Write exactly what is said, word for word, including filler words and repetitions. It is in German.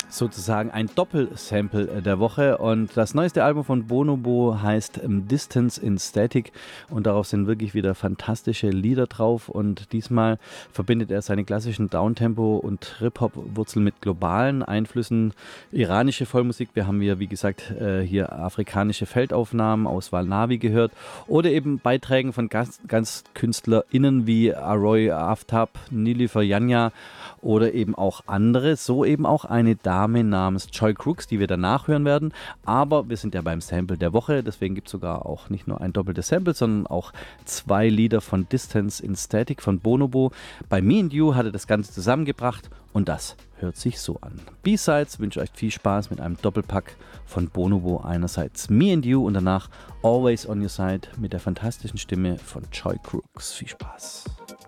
sozusagen ein Doppelsample der Woche und das neueste Album von Bonobo heißt Distance in Static und darauf sind wirklich wieder fantastische Lieder drauf und diesmal verbindet er seine klassischen Downtempo und Trip-Hop-Wurzeln mit globalen Einflüssen, iranische Vollmusik, wir haben hier wie gesagt hier afrikanische Feldaufnahmen aus Valnavi gehört oder eben Beiträgen von ganz, ganz KünstlerInnen wie Aroy Aftab, Nilüfer Yanya oder eben auch andere, so eben auch eine Dame namens Joy Crooks, die wir danach hören werden, aber wir sind ja beim Sample der Woche, deswegen gibt es sogar auch nicht nur ein doppeltes Sample, sondern auch zwei Lieder von Distance in Static von Bonobo. Bei Me and You hat er das Ganze zusammengebracht und das hört sich so an. B-Sides, wünsche euch viel Spaß mit einem Doppelpack von Bonobo, einerseits Me and You und danach Always on Your Side mit der fantastischen Stimme von Joy Crooks. Viel Spaß.